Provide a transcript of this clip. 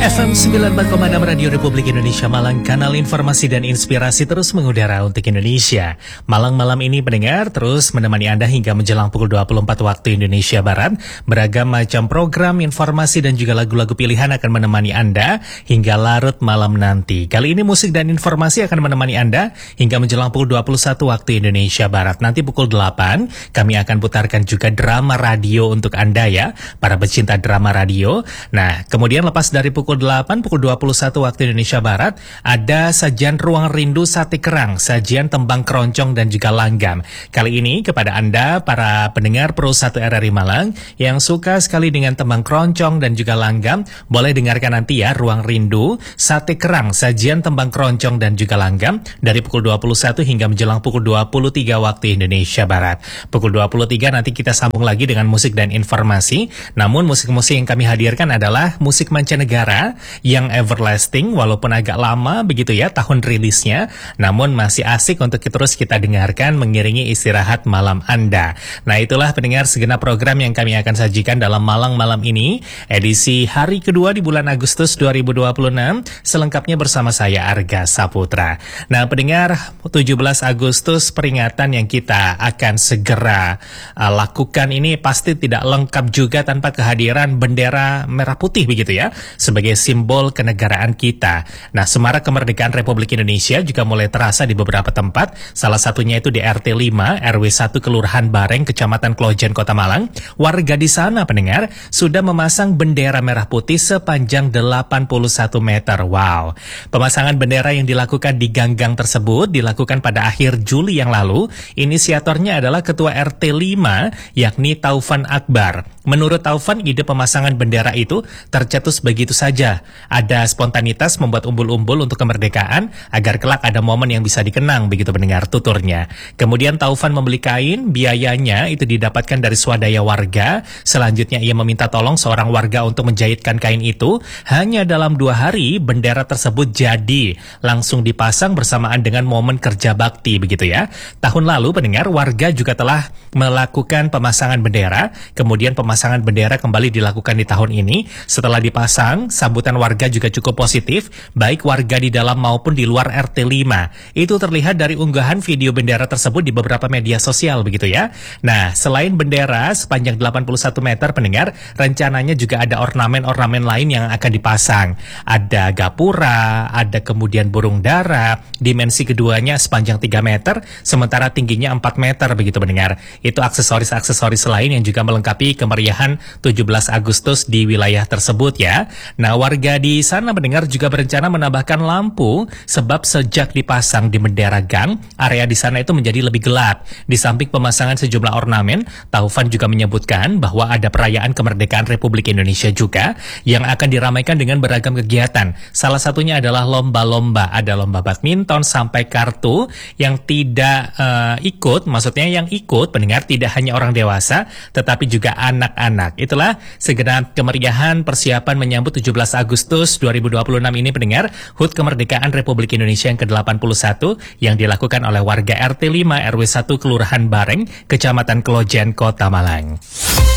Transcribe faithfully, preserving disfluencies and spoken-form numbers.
F M sembilan puluh empat koma enam Radio Republik Indonesia Malang, kanal informasi dan inspirasi terus mengudara untuk Indonesia. Malang malam ini pendengar terus menemani Anda hingga menjelang pukul dua puluh empat waktu Indonesia Barat. Beragam macam program, informasi dan juga lagu-lagu pilihan akan menemani Anda hingga larut malam nanti. Kali ini musik dan informasi akan menemani Anda hingga menjelang pukul dua puluh satu waktu Indonesia Barat. Nanti pukul delapan kami akan putarkan juga drama radio untuk Anda ya, para pecinta drama radio. Nah, kemudian lepas dari pukul delapan, pukul dua puluh satu waktu Indonesia Barat, ada sajian Ruang Rindu Sate Kerang, sajian tembang keroncong dan juga langgam. Kali ini kepada Anda, para pendengar Pro satu R R I Malang, yang suka sekali dengan tembang keroncong dan juga langgam, boleh dengarkan nanti ya, Ruang Rindu Sate Kerang, sajian tembang keroncong dan juga langgam, dari pukul dua puluh satu hingga menjelang pukul dua puluh tiga waktu Indonesia Barat. Pukul dua puluh tiga nanti kita sambung lagi dengan musik dan informasi, namun musik-musik yang kami hadirkan adalah musik mancanegara yang everlasting, walaupun agak lama begitu ya tahun rilisnya, namun masih asik untuk terus kita dengarkan mengiringi istirahat malam Anda. Nah, itulah pendengar segenap program yang kami akan sajikan dalam Malang malam ini, edisi hari kedua di bulan Agustus dua ribu dua puluh enam, selengkapnya bersama saya Arga Saputra. Nah, pendengar, tujuh belas Agustus peringatan yang kita akan segera uh, lakukan ini pasti tidak lengkap juga tanpa kehadiran bendera merah putih begitu ya, sebagai simbol kenegaraan kita. Nah, semarak kemerdekaan Republik Indonesia juga mulai terasa di beberapa tempat, salah satunya itu di R T lima R W satu Kelurahan Bareng, Kecamatan Klojen, Kota Malang. Warga di sana, pendengar, sudah memasang bendera merah putih sepanjang delapan puluh satu meter. Wow. Pemasangan bendera yang dilakukan di ganggang tersebut dilakukan pada akhir Juli yang lalu. Inisiatornya adalah Ketua R T lima, yakni Taufan Akbar. Menurut Taufan, ide pemasangan bendera itu tercetus begitu saja. Ada spontanitas membuat umbul-umbul untuk kemerdekaan agar kelak ada momen yang bisa dikenang, begitu pendengar tuturnya. Kemudian Taufan membeli kain, biayanya itu didapatkan dari swadaya warga. Selanjutnya ia meminta tolong seorang warga untuk menjahitkan kain itu. Hanya dalam dua hari bendera tersebut jadi, langsung dipasang bersamaan dengan momen kerja bakti begitu ya. Tahun lalu pendengar, warga juga telah melakukan pemasangan bendera. Kemudian pemasangan bendera kembali dilakukan di tahun ini. Setelah dipasang, sambutan warga juga cukup positif, baik warga di dalam maupun di luar R T lima. Itu terlihat dari unggahan video bendera tersebut di beberapa media sosial begitu ya. Nah, selain bendera sepanjang delapan puluh satu meter pendengar, rencananya juga ada ornamen-ornamen lain yang akan dipasang. Ada gapura, ada kemudian burung dara, dimensi keduanya sepanjang tiga meter, sementara tingginya empat meter begitu pendengar. Itu aksesoris-aksesoris lain yang juga melengkapi kemeriahan tujuh belas Agustus di wilayah tersebut ya. Nah, warga di sana mendengar juga berencana menambahkan lampu, sebab sejak dipasang di bendera gang, area di sana itu menjadi lebih gelap. Di samping pemasangan sejumlah ornamen, Taufan juga menyebutkan bahwa ada perayaan kemerdekaan Republik Indonesia juga yang akan diramaikan dengan beragam kegiatan. Salah satunya adalah lomba-lomba, ada lomba badminton sampai kartu. Yang tidak uh, ikut, maksudnya yang ikut pendengar tidak hanya orang dewasa, tetapi juga anak-anak. Itulah segenap kemeriahan persiapan menyambut tujuh belas Agustus dua ribu dua puluh enam ini pendengar, H U T Kemerdekaan Republik Indonesia yang ke delapan puluh satu yang dilakukan oleh warga R T lima R W satu Kelurahan Bareng, Kecamatan Klojen, Kota Malang.